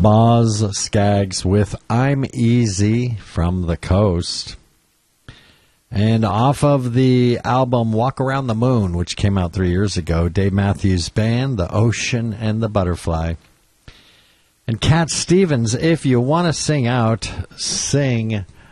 Boz Scaggs with I'm Easy from the Coast. And off of the album Walk Around the Moon, which came out 3 years ago, Dave Matthews Band, The Ocean and the Butterfly. And Cat Stevens, If You Want to Sing Out, Sing